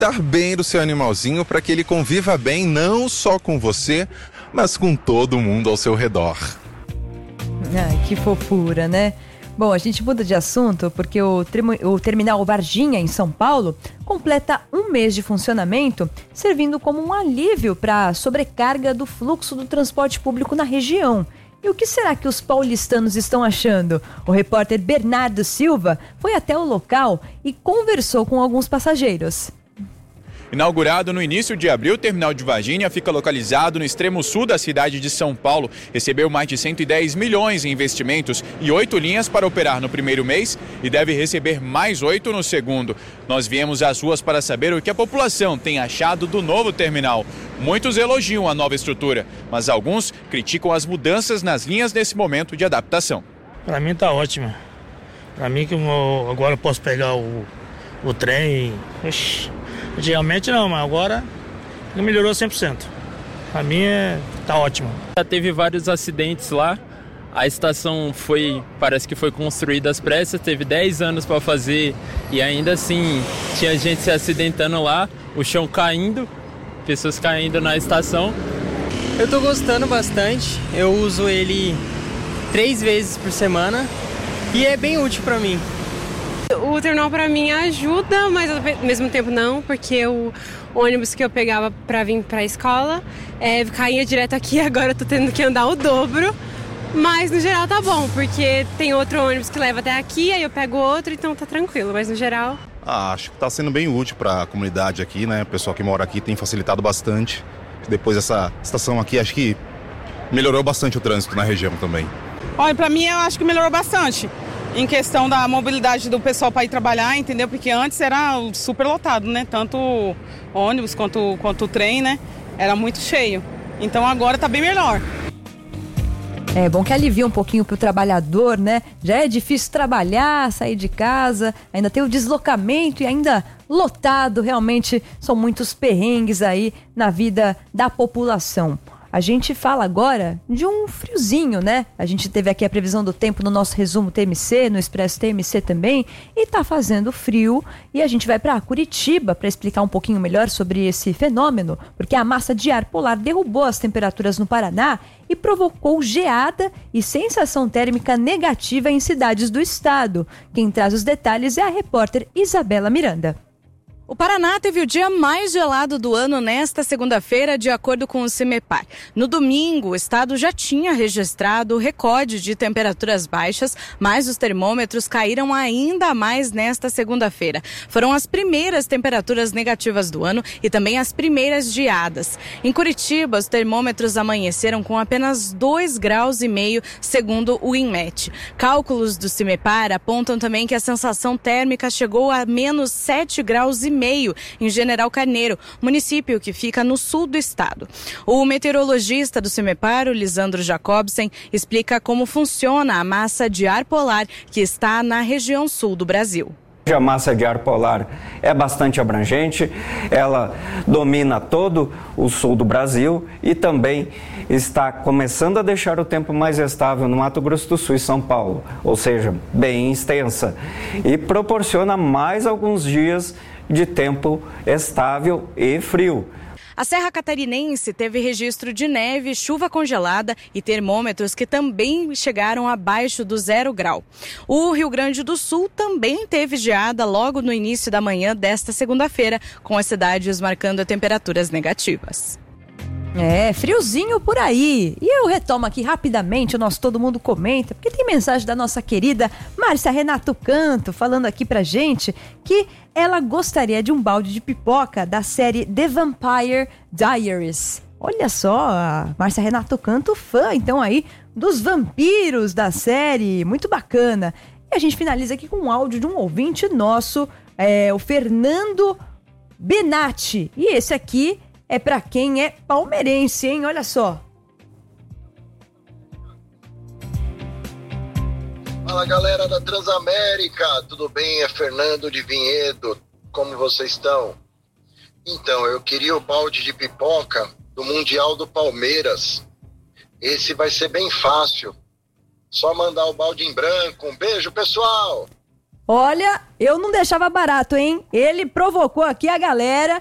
cuidar bem do seu animalzinho para que ele conviva bem não só com você, mas com todo mundo ao seu redor. Ai, que fofura, né? Bom, a gente muda de assunto porque o terminal Varginha, em São Paulo, completa 1 mês de funcionamento, servindo como um alívio para a sobrecarga do fluxo do transporte público na região. E o que será que os paulistanos estão achando? O repórter Bernardo Silva foi até o local e conversou com alguns passageiros. Inaugurado no início de abril, o terminal de Varginha fica localizado no extremo sul da cidade de São Paulo. Recebeu mais de 110 milhões em investimentos e 8 linhas para operar no primeiro mês e deve receber mais 8 no segundo. Nós viemos às ruas para saber o que a população tem achado do novo terminal. Muitos elogiam a nova estrutura, mas alguns criticam as mudanças nas linhas nesse momento de adaptação. Para mim está ótimo. Para mim que agora eu posso pegar o trem. Antigamente não, mas agora melhorou 100%. Para mim tá ótimo. Já teve vários acidentes lá. A estação parece que foi construída às pressas, teve 10 anos para fazer e ainda assim tinha gente se acidentando lá, o chão caindo, pessoas caindo na estação. Eu tô gostando bastante, eu uso ele 3 vezes por semana e é bem útil para mim. O terminal para mim ajuda, mas ao mesmo tempo não, porque o ônibus que eu pegava para vir para a escola caía direto aqui, agora eu tô tendo que andar o dobro. Mas no geral tá bom, porque tem outro ônibus que leva até aqui, aí eu pego outro, então tá tranquilo, mas no geral... Acho que tá sendo bem útil para a comunidade aqui, né? O pessoal que mora aqui tem facilitado bastante. Depois dessa estação aqui, acho que melhorou bastante o trânsito na região também. Olha, para mim eu acho que melhorou bastante. Em questão da mobilidade do pessoal para ir trabalhar, entendeu? Porque antes era super lotado, né? Tanto o ônibus quanto o trem, né? Era muito cheio. Então agora tá bem melhor. É bom que alivia um pouquinho pro trabalhador, né? Já é difícil trabalhar, sair de casa, ainda tem o deslocamento e ainda lotado. Realmente são muitos perrengues aí na vida da população. A gente fala agora de um friozinho, né? A gente teve aqui a previsão do tempo no nosso resumo TMC, no Expresso TMC também, e tá fazendo frio. E a gente vai para Curitiba para explicar um pouquinho melhor sobre esse fenômeno, porque a massa de ar polar derrubou as temperaturas no Paraná e provocou geada e sensação térmica negativa em cidades do estado. Quem traz os detalhes é a repórter Isabela Miranda. O Paraná teve o dia mais gelado do ano nesta segunda-feira, de acordo com o CIMEPAR. No domingo, o estado já tinha registrado o recorde de temperaturas baixas, mas os termômetros caíram ainda mais nesta segunda-feira. Foram as primeiras temperaturas negativas do ano e também as primeiras geadas. Em Curitiba, os termômetros amanheceram com apenas 2,5 graus, segundo o INMET. Cálculos do CIMEPAR apontam também que a sensação térmica chegou a menos 7,5 graus em General Carneiro, município que fica no sul do estado. O meteorologista do CIMEPAR, o Lisandro Jacobsen, explica como funciona a massa de ar polar que está na região sul do Brasil. A massa de ar polar é bastante abrangente, ela domina todo o sul do Brasil e também está começando a deixar o tempo mais estável no Mato Grosso do Sul e São Paulo, ou seja, bem extensa, e proporciona mais alguns dias de tempo estável e frio. A Serra Catarinense teve registro de neve, chuva congelada e termômetros que também chegaram abaixo do 0 grau. O Rio Grande do Sul também teve geada logo no início da manhã desta segunda-feira, com as cidades marcando temperaturas negativas. É, friozinho por aí. E eu retomo aqui rapidamente o nosso Todo Mundo Comenta, porque tem mensagem da nossa querida Márcia Renato Canto falando aqui pra gente que ela gostaria de um balde de pipoca da série The Vampire Diaries. Olha só, a Márcia Renato Canto, fã então aí dos vampiros da série, muito bacana. E a gente finaliza aqui com um áudio de um ouvinte nosso, o Fernando Benatti. E esse aqui é pra quem é palmeirense, hein? Olha só. Fala, galera da Transamérica, tudo bem? É Fernando de Vinhedo, como vocês estão? Então, eu queria o balde de pipoca do Mundial do Palmeiras. Esse vai ser bem fácil. Só mandar o balde em branco. Um beijo, pessoal! Olha, eu não deixava barato, hein? Ele provocou aqui a galera